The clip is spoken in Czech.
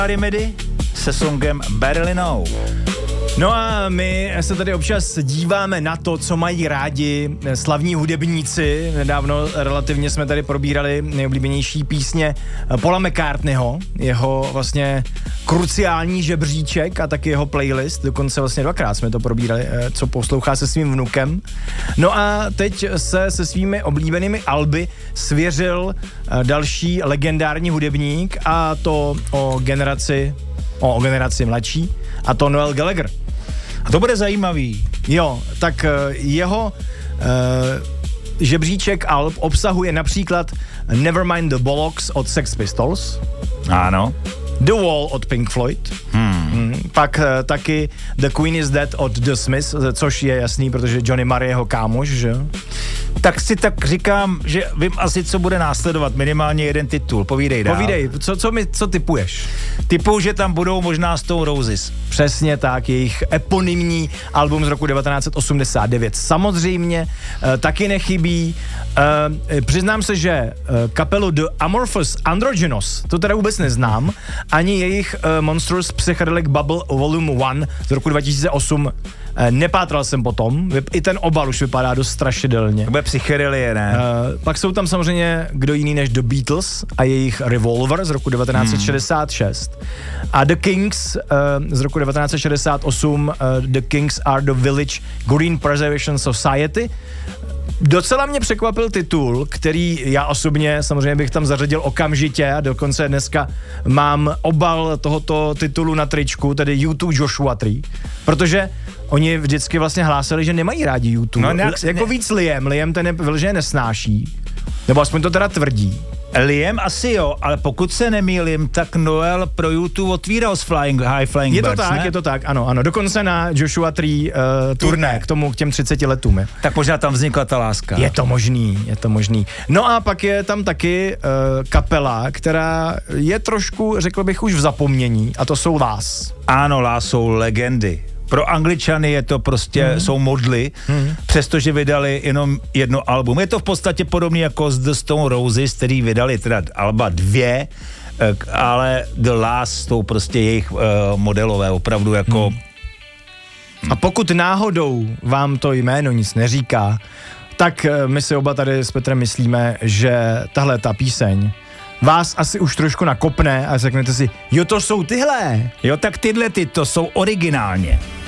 Remedy se songem Berlinou. No a my se tady občas díváme na to, co mají rádi slavní hudebníci. Nedávno relativně jsme tady probírali nejoblíbenější písně Paula McCartneyho, jeho vlastně kruciální žebříček a taky jeho playlist. Dokonce vlastně 2krát jsme to probírali, co poslouchá se svým vnukem. No a teď se svými oblíbenými alby svěřil další legendární hudebník, a to o generaci mladší, a to Noel Gallagher. A to bude zajímavý. Jo, tak jeho žebříček alb obsahuje například Nevermind the Bollocks od Sex Pistols. Ano. The Wall od Pink Floyd. Pak taky The Queen is Dead od The Smiths, což je jasný, protože Johnny Marr je jeho kámoš, že? Tak si tak říkám, že vím asi, co bude následovat. Minimálně jeden titul. Povídej dál. Povídej, co typuješ? Typuju, že tam budou možná Stone Roses. Přesně tak, jejich eponymní album z roku 1989. Samozřejmě taky nechybí. Přiznám se, že kapelu The Amorphous Androgynous, to teda vůbec neznám, ani jejich Monstrous Psychedelic Bubble Volume 1 z roku 2008 nepátral jsem potom. I ten obal už vypadá dost strašidelně. To bude psychedelie, ne? Pak jsou tam samozřejmě kdo jiný než The Beatles a jejich Revolver z roku 1966. A The Kings z roku 1968, The Kings are the Village Green Preservation Society. Docela mě překvapil titul, který já osobně samozřejmě bych tam zařadil okamžitě, a dokonce dneska mám obal tohoto titulu na tričku, tedy U2 Joshua Tree, protože oni vždycky vlastně hlásali, že nemají rádi U2. No, jako víc Liam ten vyloženě nesnáší, nebo aspoň to teda tvrdí. Liam asi jo, ale pokud se nemýlím, tak Noel pro YouTube otvíral s High Flying je to Birds, tak, ne? Je to tak, ano. Dokonce na Joshua Tree turné k těm 30 letům. Je. Tak možná tam vznikla ta láska. Je to možný. No a pak je tam taky kapela, která je trošku, řekl bych, už v zapomnění, a to jsou Lás. Ano, Lás jsou legendy. Pro Angličany je to prostě, jsou modly, přestože vydali jenom jedno album. Je to v podstatě podobné jako z The Stone Roses, který vydali teda alba 2, ale The Last jsou prostě jejich modelové, opravdu jako... A pokud náhodou vám to jméno nic neříká, tak my si oba tady s Petrem myslíme, že tahle ta píseň vás asi už trošku nakopne a řeknete si, jo, to jsou tyhle. Jo, tak tyhle to jsou originálně.